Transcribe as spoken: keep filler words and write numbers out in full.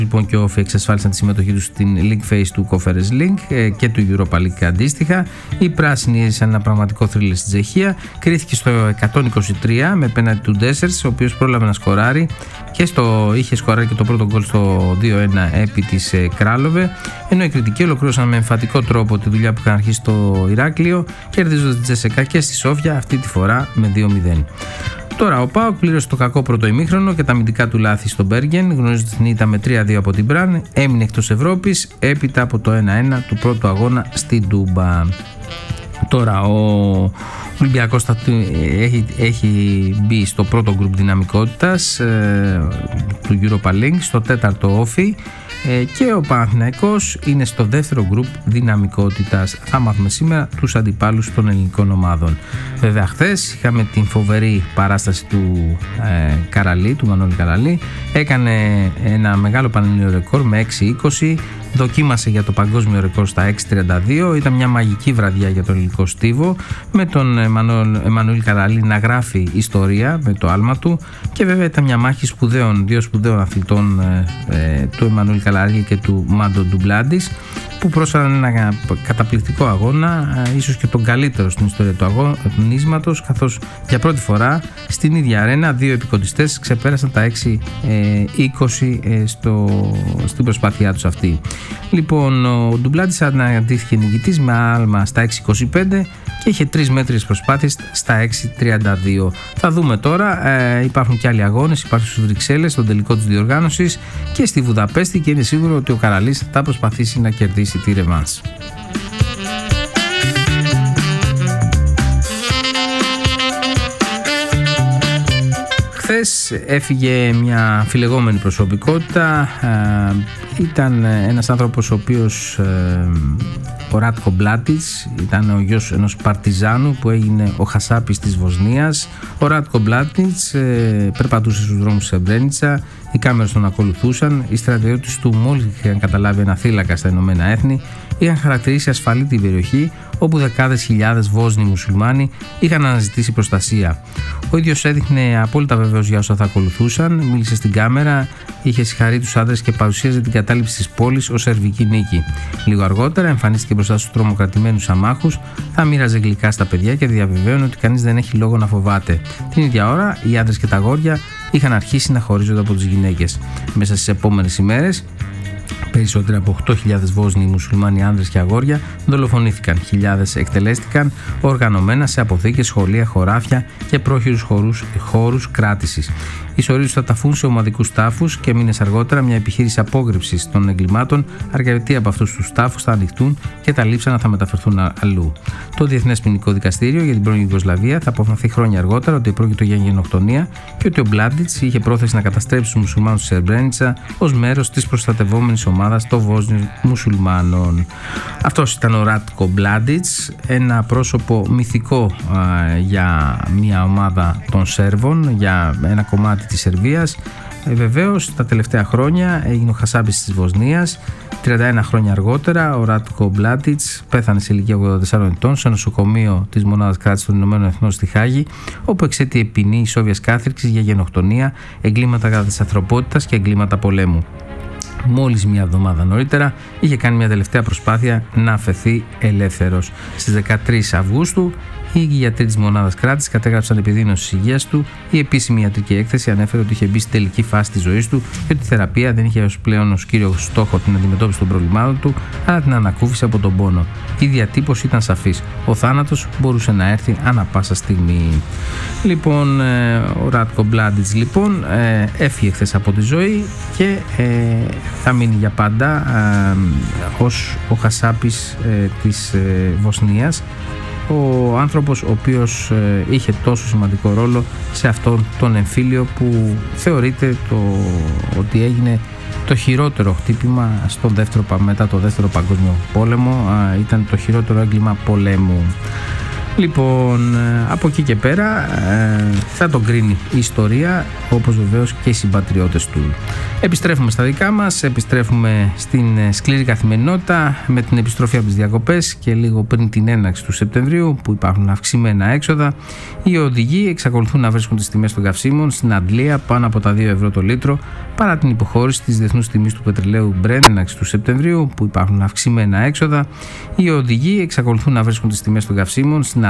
Λοιπόν, και ο Όφη εξασφάλισαν τη συμμετοχή του στην League Phase του Conference League και του Europa League αντίστοιχα. Οι πράσινοι έζησαν ένα πραγματικό θρύλε στην Τσεχία. Κρίθηκε στο εκατόν είκοσι τρία με πέναντι του Ντέσσερς, ο οποίος πρόλαβε να σκοράρει και στο, είχε σκοράρει και το πρώτο γκολ στο δύο ένα επί της Κράλοβε. Ενώ οι κριτικοί ολοκλήρωσαν με εμφατικό τρόπο τη δουλειά που είχαν αρχίσει στο Ηράκλειο, κερδίζοντας την Τσέσσεκα και στη Σόφια, αυτή τη φορά με δύο μηδέν. Τώρα ο ΠΑΟΚ πλήρωσε το κακό πρώτο ημίχρονο και τα αμυντικά του λάθη στο Μπέργεν, γνωρίζοντας την ήττα με τρία δύο από την Μπραν, έμεινε εκτός Ευρώπης έπειτα από το ένα ένα του πρώτου αγώνα στην Τούμπα. Τώρα ο Ολυμπιακός έχει, έχει μπει στο πρώτο γκρουπ δυναμικότητας ε, του Europa League, στο τέταρτο Όφι, ε, και ο Παναθηναϊκός είναι στο δεύτερο γκρουπ δυναμικότητας. Θα μάθουμε σήμερα τους αντιπάλους των ελληνικών ομάδων. Βέβαια χθες είχαμε την φοβερή παράσταση του ε, Καραλή, του Μανώλη Καραλή. Έκανε ένα μεγάλο πανελλήνιο ρεκόρ με έξι είκοσι, δοκίμασε για το παγκόσμιο ρεκόρ στα έξι τριάντα δύο. Ήταν μια μαγική βραδιά για τον ελληνικό στίβο, με τον Εμμανουήλ Καραλή να γράφει ιστορία με το άλμα του, και βέβαια ήταν μια μάχη σπουδαίων, δύο σπουδαίων αθλητών, ε, του Εμμανουήλ Καραλή και του Μάντο Ντουμπλάντης, που πρόσφεραν ένα καταπληκτικό αγώνα, ίσως και τον καλύτερο στην ιστορία του αγωνίσματος, καθώς για πρώτη φορά στην ίδια αρένα δύο επικοντιστές ξεπέρασαν τα έξι είκοσι στο, στην προσπάθειά τους αυτή. Λοιπόν, ο Ντουμπλάντης αναδείχθηκε νικητής με άλμα στα έξι είκοσι πέντε και είχε τρεις μέτριες προσπάθειες στα έξι τριάντα δύο. Θα δούμε τώρα, ε, υπάρχουν και άλλοι αγώνες, υπάρχουν στους Βρυξέλλες στον τελικό της διοργάνωσης και στη Βουδαπέστη, και είναι σίγουρο ότι ο Καραλής θα προσπαθήσει να κερδίσει τη ρεβάνς. Χθες έφυγε μια φιλεγόμενη προσωπικότητα, ε, ήταν ένας άνθρωπος ο οποίος, ε, ο Ράτκο Μπλάτιτς, ήταν ο γιος ενός παρτιζάνου που έγινε ο Χασάπης της Βοσνίας. Ο Ράτκο Μπλάτιτς ε, περπατούσε στους δρόμους της Σρεμπρένιτσα, οι κάμερες τον ακολουθούσαν, οι στρατιώτες του μόλις είχαν καταλάβει ένα θύλακα στα Ηνωμένα Έθνη, είχαν χαρακτηρίσει ασφαλή την περιοχή, όπου δεκάδες χιλιάδες Βόσνοι μουσουλμάνοι είχαν αναζητήσει προστασία. Ο ίδιος έδειχνε απόλυτα βεβαίως για όσα θα ακολουθούσαν, μίλησε στην κάμερα, είχε συγχαρεί τους άντρες και παρουσίαζε την κατάληψη της πόλης ως σερβική νίκη. Λίγο αργότερα εμφανίστηκε μπροστά στους τρομοκρατημένους αμάχους, θα μοίραζε γλυκά στα παιδιά και διαβεβαίωνε ότι κανείς δεν έχει λόγο να φοβάται. Την ίδια ώρα, οι άντρες και τα αγόρια είχαν αρχίσει να χωρίζονται από τις γυναίκες. Μέσα στις επόμενες ημέρες, περισσότεροι από οκτώ χιλιάδες Βόσνοι μουσουλμάνοι άνδρες και αγόρια δολοφονήθηκαν. Χιλιάδες εκτελέστηκαν οργανωμένα σε αποθήκες, σχολεία, χωράφια και πρόχειρους χώρους, χώρους κράτησης. Οι σωροί τους θα ταφούν σε ομαδικούς τάφους και μήνες αργότερα μια επιχείρηση απόγρυψης των εγκλημάτων. Αρκετοί από αυτούς τους τάφους θα ανοιχτούν και τα λείψανα θα μεταφερθούν αλλού. Το Διεθνές Ποινικό Δικαστήριο για την πρώην Ιουγκοσλαβία θα αποφανθεί χρόνια αργότερα ότι πρόκειται για γενοκτονία και ότι ο Μπλάντιτς είχε πρόθεση να καταστρέψει τους μουσουλμάνους της Σρεμπρένιτσα ως μέρος της προστατευόμενης ομάδας των Βόσνιων μουσουλμάνων. Αυτός ήταν ο Ράτκο Μπλάντιτς, ένα πρόσωπο μυθικό α, για μια ομάδα των Σέρβων, για ένα κομμάτι της Σερβίας. Ε, βεβαίως τα τελευταία χρόνια έγινε ο Χασάπης της Βοσνίας. τριάντα ένα χρόνια αργότερα ο Ράτκο Μπλάτιτς πέθανε σε ηλικία ογδόντα τεσσάρων ετών σε νοσοκομείο της Μονάδας Κράτησης των Ηνωμένων Εθνών στη Χάγη, όπου εξέτειε ποινή ισόβιας κάθριξης για γενοκτονία, εγκλήματα κατά της ανθρωπότητας και εγκλήματα πολέμου. Μόλις μια εβδομάδα νωρίτερα είχε κάνει μια τελευταία προσπάθεια να αφαιθεί ελεύθερος. Στις δεκατρείς Αυγούστου οι γιατροί της Μονάδας Κράτησης κατέγραψαν επιδείνωση της υγείας του. Η επίσημη ιατρική έκθεση ανέφερε ότι είχε μπει στη τελική φάση της ζωής του και ότι η θεραπεία δεν είχε ως πλέον ως κύριο στόχο την αντιμετώπιση των προβλημάτων του, αλλά την ανακούφιση από τον πόνο. Η διατύπωση ήταν σαφής. Ο θάνατος μπορούσε να έρθει ανά πάσα στιγμή. Λοιπόν, ο Ράτκο Μπλάντιτς λοιπόν έφυγε χθες από τη ζωή και ε, θα μείνει για πάντα ε, ως ο Χασάπης ε, της ε, Βοσνίας, ο άνθρωπος ο οποίος ε, είχε τόσο σημαντικό ρόλο σε αυτόν τον εμφύλιο που θεωρείται το, ότι έγινε το χειρότερο χτύπημα στον δεύτερο, μετά το δεύτερο παγκόσμιο πόλεμο, α, ήταν το χειρότερο έγκλημα πολέμου. Λοιπόν, από εκεί και πέρα θα τον κρίνει η ιστορία, όπως βεβαίως και οι συμπατριώτες του. Επιστρέφουμε στα δικά μας, επιστρέφουμε στην σκληρή καθημερινότητα με την επιστροφή από τις διακοπές και λίγο πριν την έναρξη του Σεπτεμβρίου, που υπάρχουν αυξημένα έξοδα. Οι οδηγοί εξακολουθούν να βρίσκουν τις τιμές των καυσίμων στην Αγγλία πάνω από τα δύο ευρώ το λίτρο, παρά την υποχώρηση της διεθνούς τιμής του πετρελαίου Brent έναρξη του Σεπτεμβρίου, που υπάρχουν αυξημένα έξοδα. Οι οδηγοί εξακολουθούν να βρίσκουν τις τιμές των καυσίμων στην